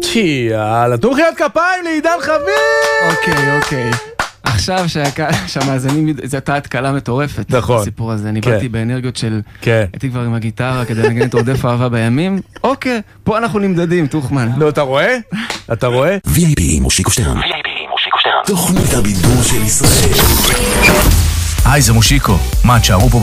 יאללה, תנו מחיאות כפיים לעידן חביב! אוקיי. עכשיו שהמאזינים, זו הייתה התקלה מטורפת. נכון. הסיפור הזה, אני באתי באנרגיות של... כן. הייתי כבר עם הגיטרה כדי לנגן את עודף אהבה בימים. אוקיי, פה אנחנו נמדדים, תוכמן. נו, אתה רואה? אתה רואה? VIP עם מושיקו שטרן. תוכנית הבידור של ישראל. היי, זה מושיקו. מה, תשארו פה